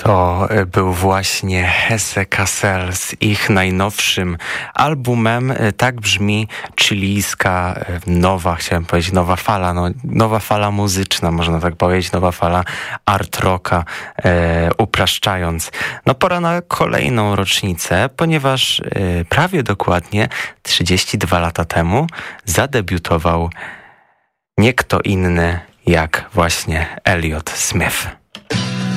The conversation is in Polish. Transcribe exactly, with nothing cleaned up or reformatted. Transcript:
To był właśnie Hesse Cassel z ich najnowszym albumem. Tak brzmi chilijska nowa, chciałem powiedzieć nowa fala, no, nowa fala muzyczna, można tak powiedzieć, nowa fala art rocka, e, upraszczając. No pora na kolejną rocznicę, ponieważ e, prawie dokładnie trzydzieści dwa lata temu zadebiutował nie kto inny jak właśnie Elliott Smith.